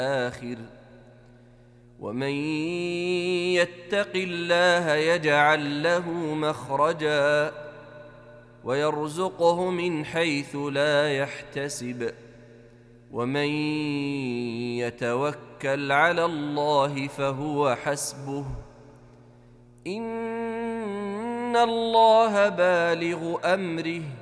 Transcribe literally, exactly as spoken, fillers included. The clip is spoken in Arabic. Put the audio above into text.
الآخر ومن يتق الله يجعل له مخرجا ويرزقه من حيث لا يحتسب ومن يتوكل على الله فهو حسبه إن الله بالغ أمره